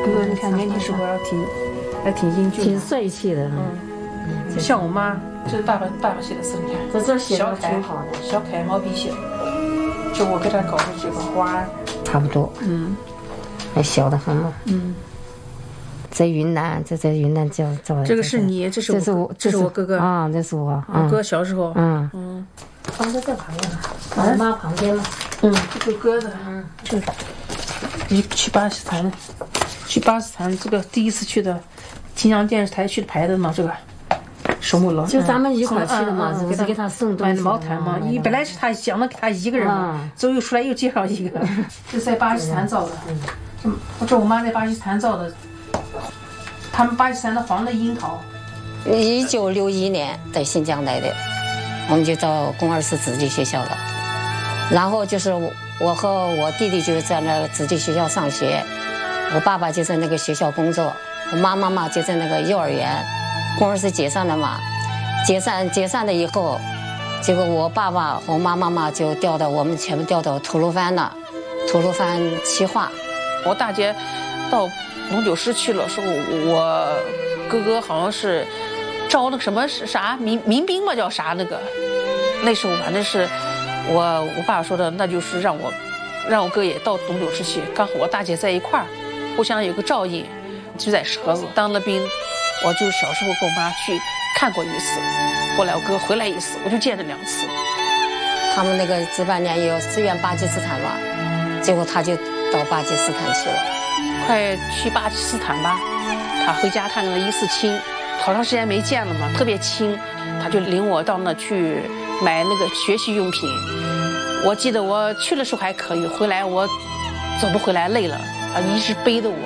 哥哥你看年轻时候还挺英俊， 挺帅气的。 像我妈，这是爸爸写的字，你看， 这写的挺好的， 小楷毛笔写的，就我给他搞的这个花， 差不多，还小得很嘛，在云南，在云南叫这个是你，这是我哥哥啊，这是我哥小时候， 放在这旁边了，我妈旁边了， 这个哥的，这去巴基斯坦，这个第一次去的，金阳电视台去的排的嘛，这个守墓楼， 就咱们一块去的嘛，是给他送东西， 买的毛毯嘛，本来是他想的他一个人嘛，最后又出来又介绍一个，这是在巴基斯坦造的，这我妈在巴基斯坦造的。他们巴基斯坦的黄的樱桃 ，1961年在新疆来的，我们就到公二四子弟学校了。然后就是我和我弟弟就是在那个子弟学校上学，我爸爸就在那个学校工作，我妈妈就在那个幼儿园。公二四解散了嘛，解散了以后，结果我爸爸和我妈妈就我们全部调到吐鲁番了，吐鲁番企划。 我大姐到龙九师去了，说我哥哥好像是招那个什么啥民兵嘛，叫啥那个，那时候反正是我爸说的，那就是让我哥也到龙九师去，刚好我大姐在一块儿，互相有个照应，就在蛇子当了兵，我就小时候跟我妈去看过一次，后来我哥回来一次，我就见了2次。 他们那个值班连有支援巴基斯坦嘛，结果他就到巴基斯坦去了。 快去巴基斯坦吧，他回家看看147亲，好长时间没见了嘛，特别亲，他就领我到那去买那个学习用品。我记得我去的时候还可以，回来我走不回来，累了，一直背着我。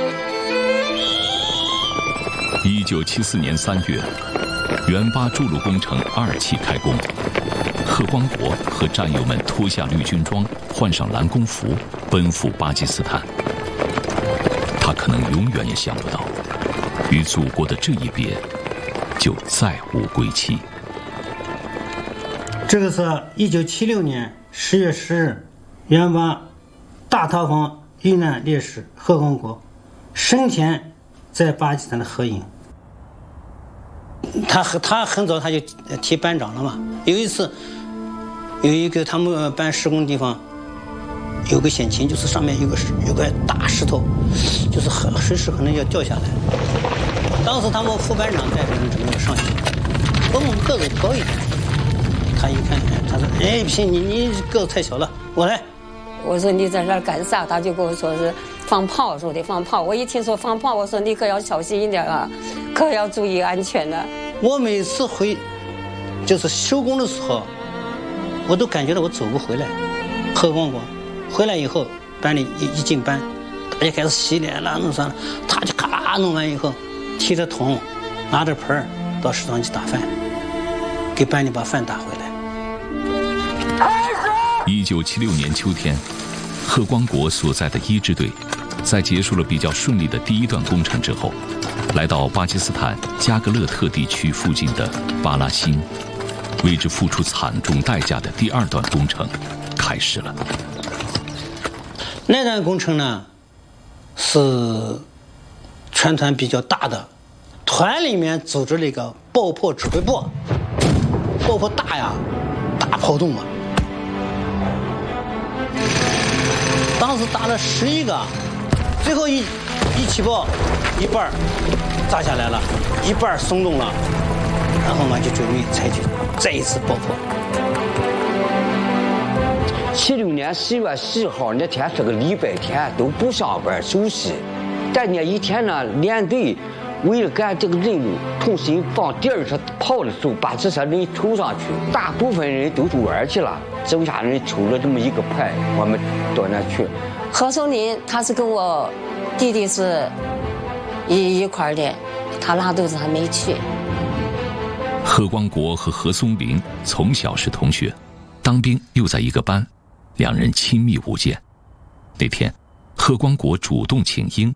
1974年3月，原八筑路工程2期开工，贺光国和战友们脱下绿军装，换上蓝工服，奔赴巴基斯坦。他可能永远也想不到，与祖国的这一别，就再无归期。 这个是1976年10月10日，原八大逃荒遇难烈士贺光国生前在巴基斯坦的合影。他很早他就提班长了嘛。有一次，有一个他们班施工地方。有个险情，就是上面有个大石头，就是随时可能要掉下来。当时他们副班长带着人准备上去，我们个子高一点，他一看，他说：“哎，不行，你个子太小了，我来。” 我说：“你在这儿干啥？”他就跟我说是放炮，说的放炮。我一听说放炮，我说你可要小心一点啊，可要注意安全的。 我每次就是收工的时候，我都感觉到我走不回来。何光光。回来以后，班里一进班，大家开始洗脸了，弄啥了，他就咔弄完以后，提着桶，拿着盆到食堂去打饭，给班里把饭打回来。 1976年秋天，贺光国所在的1支队，在结束了比较顺利的第1段工程之后，来到巴基斯坦加格勒特地区附近的巴拉新，为之付出惨重代价的第2段工程开始了。 那段工程呢，是全团比较大的，团里面组织了一个爆破指挥部，爆破大呀，大炮洞嘛。当时打了11个，最后一起爆，一半炸下来了，一半松动了，然后嘛就准备采取再一次爆破。 76年10月10号那天是个礼拜天，都不上班休息。但那一天呢，连队为了干这个任务，重新放第2车炮的时候，把这些人抽上去，大部分人都住院去了，剩下人抽了这么一个排，我们到那去。 何松林他是跟我弟弟是一块的，他拉肚子还没去。 贺光国和何松林从小是同学，当兵又在一个班，2人亲密无间。那天，贺光国主动请缨，